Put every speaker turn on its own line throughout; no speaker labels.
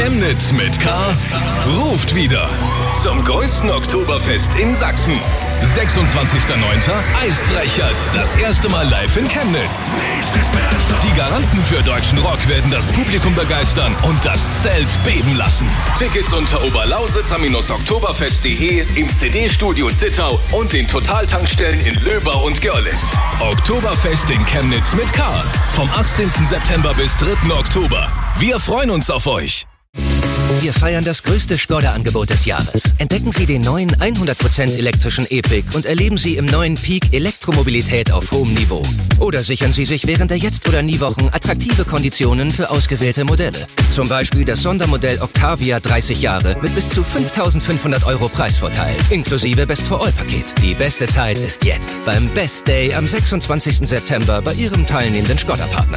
Chemnitz mit K ruft wieder zum größten Oktoberfest in Sachsen. 26.09. Eisbrecher, das erste Mal live in Chemnitz. Die Garanten für deutschen Rock werden das Publikum begeistern und das Zelt beben lassen. Tickets unter oberlausitzer-oktoberfest.de, im CD-Studio Zittau und den Totaltankstellen in Löber und Görlitz. Oktoberfest in Chemnitz mit K. Vom 18. September bis 3. Oktober. Wir freuen uns auf euch.
Wir feiern das größte Skoda-Angebot des Jahres. Entdecken Sie den neuen 100% elektrischen E-Pick und erleben Sie im neuen Peak Elektromobilität auf hohem Niveau. Oder sichern Sie sich während der Jetzt- oder Nie-Wochen attraktive Konditionen für ausgewählte Modelle. Zum Beispiel das Sondermodell Octavia 30 Jahre mit bis zu 5.500 € Preisvorteil, inklusive Best-for-All-Paket. Die beste Zeit ist jetzt beim Best Day am 26. September bei Ihrem teilnehmenden Skoda-Partner.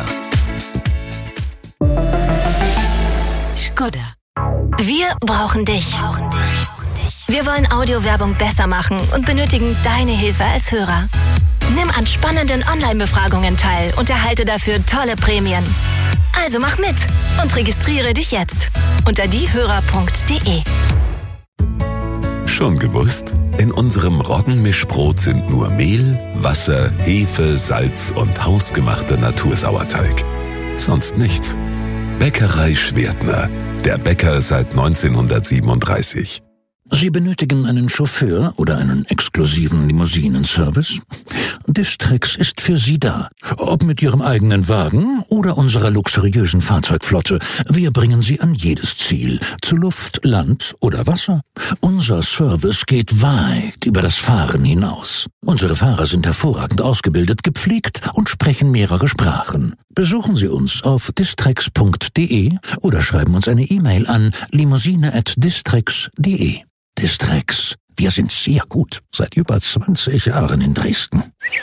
Skoda. Wir brauchen dich. Wir wollen Audiowerbung besser machen und benötigen deine Hilfe als Hörer. Nimm an spannenden Online-Befragungen teil und erhalte dafür tolle Prämien. Also mach mit und registriere dich jetzt unter diehörer.de.
Schon gewusst? In unserem Roggenmischbrot sind nur Mehl, Wasser, Hefe, Salz und hausgemachter Natursauerteig. Sonst nichts. Bäckerei Schwertner. Der Bäcker seit 1937.
Sie benötigen einen Chauffeur oder einen exklusiven Limousinenservice? Distrix ist für Sie da. Ob mit Ihrem eigenen Wagen oder unserer luxuriösen Fahrzeugflotte. Wir bringen Sie an jedes Ziel. Zu Luft, Land oder Wasser. Unser Service geht weit über das Fahren hinaus. Unsere Fahrer sind hervorragend ausgebildet, gepflegt und sprechen mehrere Sprachen. Besuchen Sie uns auf distrix.de oder schreiben uns eine E-Mail an limousine@distrix.de. Distrix. Wir sind sehr gut. Seit über 20 Jahren in Dresden.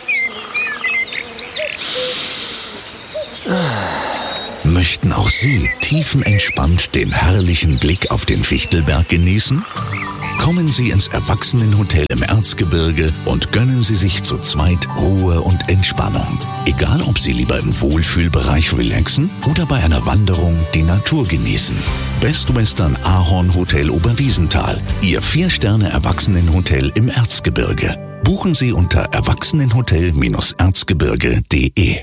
Möchten auch Sie tiefenentspannt den herrlichen Blick auf den Fichtelberg genießen? Kommen Sie ins Erwachsenenhotel im Erzgebirge und gönnen Sie sich zu zweit Ruhe und Entspannung. Egal, ob Sie lieber im Wohlfühlbereich relaxen oder bei einer Wanderung die Natur genießen. Best Western Ahorn Hotel Oberwiesenthal. Ihr 4-Sterne-Erwachsenenhotel im Erzgebirge. Buchen Sie unter erwachsenenhotel-erzgebirge.de.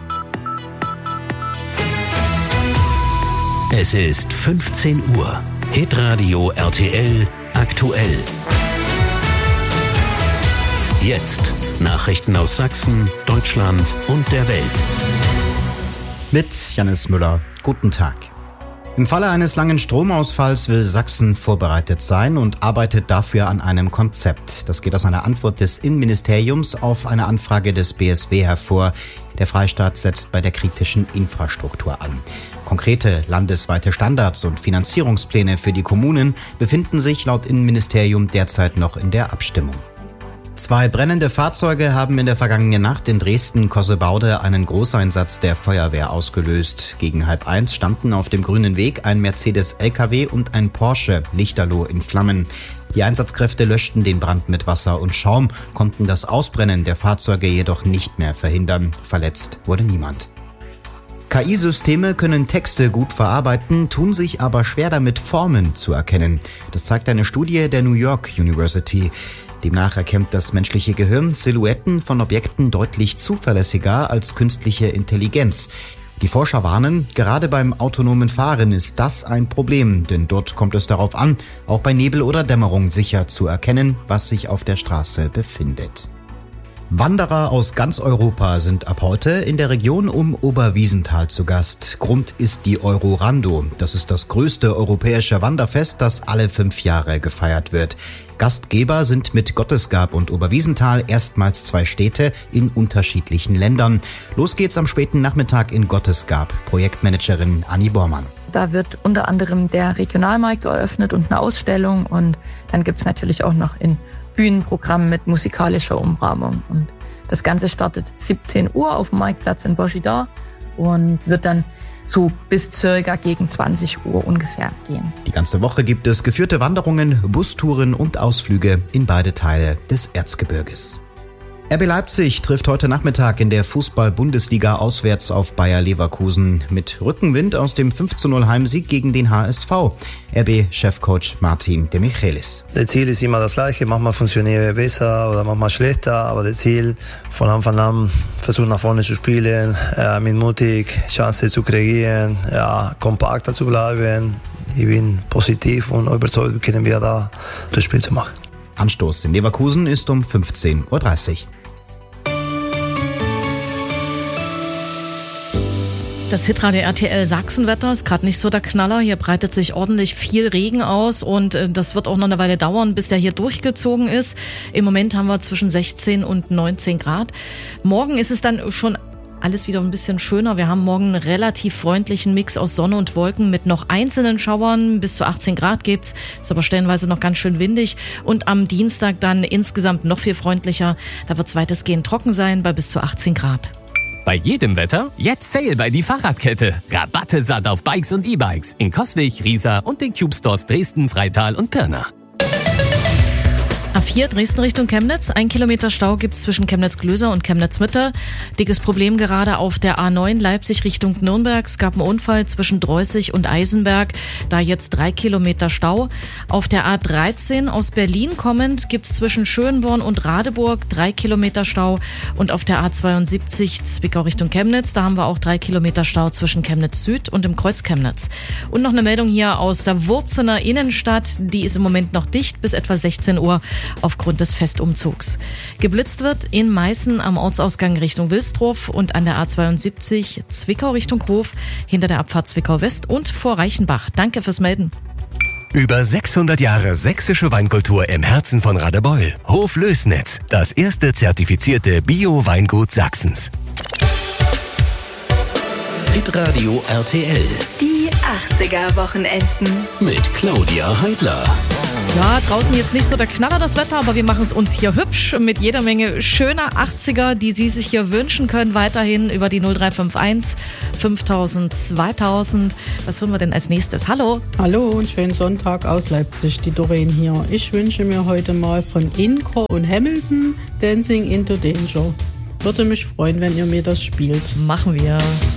Es ist 15 Uhr. Hitradio RTL aktuell. Jetzt Nachrichten aus Sachsen, Deutschland und der Welt.
Mit Jannis Müller. Guten Tag. Im Falle eines langen Stromausfalls will Sachsen vorbereitet sein und arbeitet dafür an einem Konzept. Das geht aus einer Antwort des Innenministeriums auf eine Anfrage des BSW hervor. Der Freistaat setzt bei der kritischen Infrastruktur an. Konkrete landesweite Standards und Finanzierungspläne für die Kommunen befinden sich laut Innenministerium derzeit noch in der Abstimmung. 2 brennende Fahrzeuge haben in der vergangenen Nacht in Dresden-Kossebaude einen Großeinsatz der Feuerwehr ausgelöst. Gegen 12:30 standen auf dem grünen Weg ein Mercedes-LKW und ein Porsche lichterloh in Flammen. Die Einsatzkräfte löschten den Brand mit Wasser und Schaum, konnten das Ausbrennen der Fahrzeuge jedoch nicht mehr verhindern. Verletzt wurde niemand. KI-Systeme können Texte gut verarbeiten, tun sich aber schwer damit, Formen zu erkennen. Das zeigt eine Studie der New York University. Demnach erkennt das menschliche Gehirn Silhouetten von Objekten deutlich zuverlässiger als künstliche Intelligenz. Die Forscher warnen, gerade beim autonomen Fahren ist das ein Problem, denn dort kommt es darauf an, auch bei Nebel oder Dämmerung sicher zu erkennen, was sich auf der Straße befindet. Wanderer aus ganz Europa sind ab heute in der Region um Oberwiesenthal zu Gast. Grund ist die Eurorando. Das ist das größte europäische Wanderfest, das alle 5 Jahre gefeiert wird. Gastgeber sind mit Gottesgab und Oberwiesenthal erstmals 2 Städte in unterschiedlichen Ländern. Los geht's am späten Nachmittag in Gottesgab. Projektmanagerin Anni Bormann.
Da wird unter anderem der Regionalmarkt eröffnet und eine Ausstellung. Und dann gibt's natürlich auch noch ein Bühnenprogramm mit musikalischer Umrahmung. Und das Ganze startet 17 Uhr auf dem Marktplatz in Boschidar und wird dann so bis circa gegen 20 Uhr ungefähr gehen.
Die ganze Woche gibt es geführte Wanderungen, Bustouren und Ausflüge in beide Teile des Erzgebirges. RB Leipzig trifft heute Nachmittag in der Fußball-Bundesliga auswärts auf Bayer Leverkusen mit Rückenwind aus dem 5:0 Heimsieg gegen den HSV. RB-Chefcoach Martin de Michelis.
Das Ziel ist immer das gleiche, manchmal funktionieren wir besser oder manchmal schlechter, aber das Ziel von Anfang an versuchen nach vorne zu spielen, mit mutig, Chancen zu kreieren, kompakter zu bleiben. Ich bin positiv und überzeugt, können wir da das Spiel zu machen.
Anstoß in Leverkusen ist um 15:30 Uhr.
Das Hitradio RTL Sachsenwetter ist gerade nicht so der Knaller. Hier breitet sich ordentlich viel Regen aus und das wird auch noch eine Weile dauern, bis der hier durchgezogen ist. Im Moment haben wir zwischen 16 und 19 Grad. Morgen ist es dann schon alles wieder ein bisschen schöner. Wir haben morgen einen relativ freundlichen Mix aus Sonne und Wolken mit noch einzelnen Schauern. Bis zu 18 Grad gibt's. Ist aber stellenweise noch ganz schön windig. Und am Dienstag dann insgesamt noch viel freundlicher. Da wird's weitestgehend trocken sein bei bis zu 18 Grad.
Bei jedem Wetter jetzt Sale bei die Fahrradkette. Rabatte satt auf Bikes und E-Bikes in Coswig, Riesa und den Cube Stores Dresden, Freital und Pirna.
A4 Dresden Richtung Chemnitz. 1 Kilometer Stau gibt's zwischen Chemnitz-Glöser und Chemnitz-Mitte. Dickes Problem gerade auf der A9 Leipzig Richtung Nürnberg. Es gab einen Unfall zwischen Dreußig und Eisenberg. Da jetzt 3 Kilometer Stau. Auf der A13 aus Berlin kommend gibt's zwischen Schönborn und Radeburg 3 Kilometer Stau. Und auf der A72 Zwickau Richtung Chemnitz. Da haben wir auch 3 Kilometer Stau zwischen Chemnitz Süd und dem Kreuz Chemnitz. Und noch eine Meldung hier aus der Wurzener Innenstadt. Die ist im Moment noch dicht bis etwa 16 Uhr. Aufgrund des Festumzugs. Geblitzt wird in Meißen am Ortsausgang Richtung Wilsdruff und an der A72 Zwickau Richtung Hof, hinter der Abfahrt Zwickau West und vor Reichenbach. Danke fürs Melden.
Über 600 Jahre sächsische Weinkultur im Herzen von Radebeul. Hof Lößnitz, das erste zertifizierte Bio-Weingut Sachsens.
Hitradio RTL.
Die 80er-Wochenenden.
Mit Claudia Heidler.
Ja, draußen jetzt nicht so der Knaller das Wetter, aber wir machen es uns hier hübsch mit jeder Menge schöner 80er, die Sie sich hier wünschen können. Weiterhin über die 0351 5000 2000. Was hören wir denn als nächstes? Hallo.
Hallo und schönen Sonntag aus Leipzig, die Doreen hier. Ich wünsche mir heute mal von Inco und Hamilton Dancing into Danger. Würde mich freuen, wenn ihr mir das spielt.
Machen wir.